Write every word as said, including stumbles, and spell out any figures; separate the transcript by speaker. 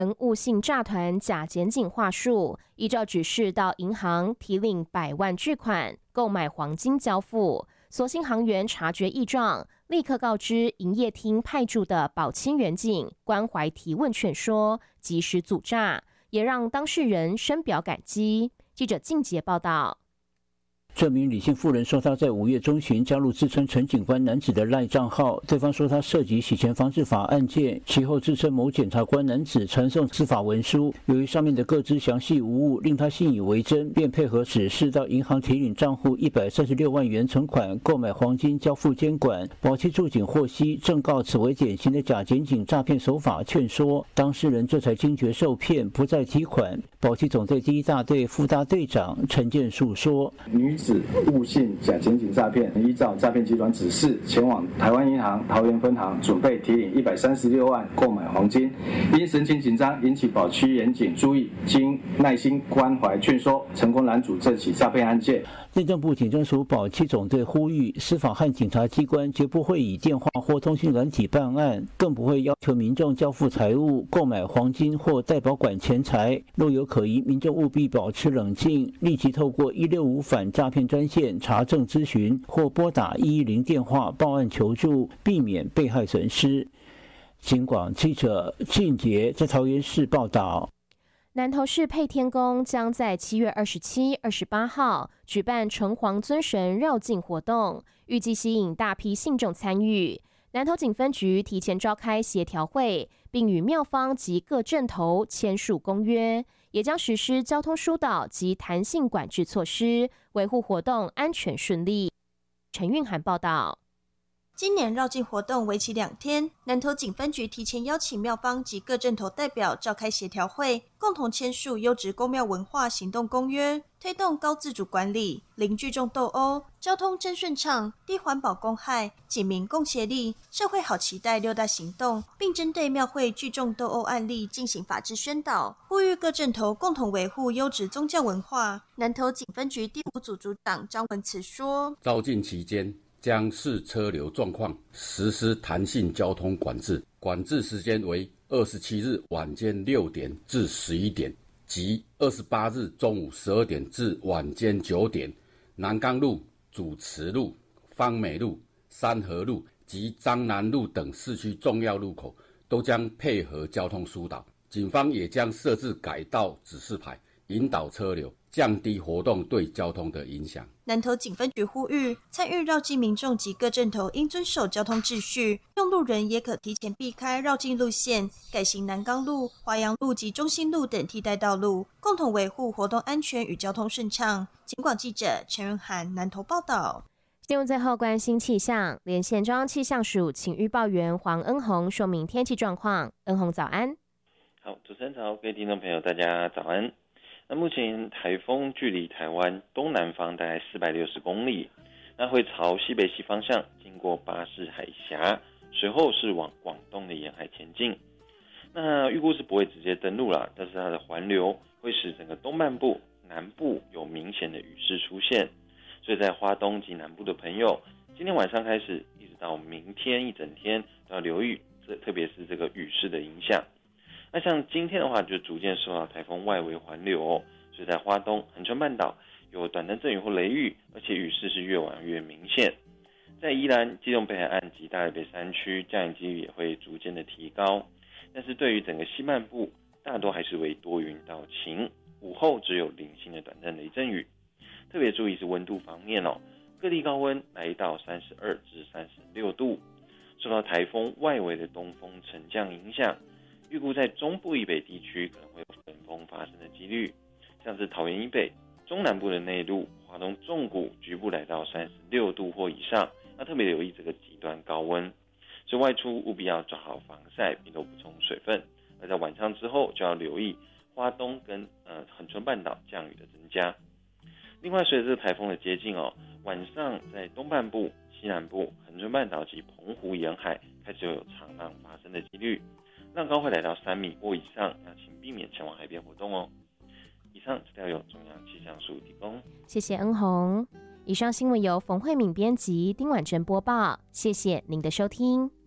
Speaker 1: 人误信诈团假检警话术，依照指示到银行提领百万巨款，购买黄金交付。所幸行员察觉异状，立刻告知营业厅派驻的保清员警，关怀提问劝说，及时阻诈，也让当事人深表感激。记者静杰报道。
Speaker 2: 这名李姓妇人说，她在五月中旬加入自称陈警官男子的赖账号，对方说他涉及洗钱防治法案件，其后自称某检察官男子传送司法文书，由于上面的各资详细无误，令他信以为真，便配合指示到银行提领账户一百三十六万元存款，购买黄金交付监管。保期驻警获悉，正告此为典型的假检警诈骗手法，劝说当事人这才惊觉受骗，不再提款。保期总队第一大队副大队长陈建树说，
Speaker 3: 女子误信假检警诈骗，依照诈骗集团指示前往台湾银行桃园分行，准备提领一百三十六万购买黄金。因神情紧张，引起保区员警注意，经耐心关怀劝说，成功拦阻这起诈骗案件。
Speaker 2: 内政部警政署保七总队呼吁，司法和警察机关绝不会以电话或通讯软体办案，更不会要求民众交付财物、购买黄金或代保管钱财。若有可疑，民众务必保持冷静，立即透过一六五反诈骗专线查证咨询，或拨打一一零电话报案求助，避免被害损失。警广记者俊杰在桃园市报道。
Speaker 1: 南投市配天宫将在七月二十七、二十八号举办城隍尊神绕境活动，预计吸引大批信众参与。南投警分局提前召开协调会，并与庙方及各镇头签署公约，也将实施交通疏导及弹性管制措施，维护活动安全顺利。陈韵涵报道。
Speaker 4: 今年绕境活动为期两天，南投警分局提前邀请庙方及各镇头代表召开协调会，共同签署优质公庙文化行动公约，推动高自主管理、零聚众斗殴、交通真顺畅、低环保公害、警民共协力、社会好期待六大行动，并针对庙会聚众斗殴案例进行法制宣导，呼吁各镇头共同维护优质宗教文化。南投警分局第五组组长张文慈说：
Speaker 5: 绕境期间将视车流状况实施弹性交通管制，管制时间为二十七日晚间六点至十一点及二十八日中午十二点至晚间九点。南港路、主慈路、方美路、三和路及彰南路等市区重要路口都将配合交通疏导，警方也将设置改道指示牌，引导车流，降低活动对交通的影响。
Speaker 4: 南投警分局呼吁，参与绕境民众及各镇头应遵守交通秩序，用路人也可提前避开绕境路线，改行南港路、华阳路及中心路等替代道路，共同维护活动安全与交通顺畅。警广记者陈润涵南投报道。
Speaker 1: 进入最后关心气象，连线中央气象署请预报员黄恩宏说明天气状况。恩宏早安。
Speaker 6: 好，主持人早，各位听众朋友大家早安。那目前台风距离台湾东南方大概四百六十公里，那会朝西北西方向经过巴士海峡，随后是往广东的沿海前进。那预估是不会直接登陆啦，但是它的环流会使整个东半部、南部有明显的雨势出现，所以在花东及南部的朋友，今天晚上开始一直到明天一整天都要留意，这特别是这个雨势的影响。那像今天的话，就逐渐受到台风外围环流哦，所以在花东、恒春半岛有短暂阵雨或雷雨，而且雨势是越晚越明显。在宜兰、基隆北海岸及大台北山区，降雨几率也会逐渐的提高。但是对于整个西半部，大多还是为多云到晴，午后只有零星的短暂雷阵雨。特别注意是温度方面哦，各地高温来到三十二至三十六度。受到台风外围的东风沉降影响，预估在中部以北地区可能会有阵风发生的几率，像是桃园以北、中南部的内陆、华东纵谷局部来到三十六度或以上，那特别留意这个极端高温，所以外出务必要做好防晒，并都补充水分。而在晚上之后就要留意花东跟呃恒春半岛降雨的增加。另外，随着这个台风的接近哦，晚上在东半部、西南部、恒春半岛及澎湖沿海开始有长浪发生的几率。浪高会来到三米或以上，那请避免前往海边活动哦。以上资料由中央气象署提供，
Speaker 1: 谢谢恩宏。以上新闻由冯慧敏编辑，丁婉珍播报，谢谢您的收听。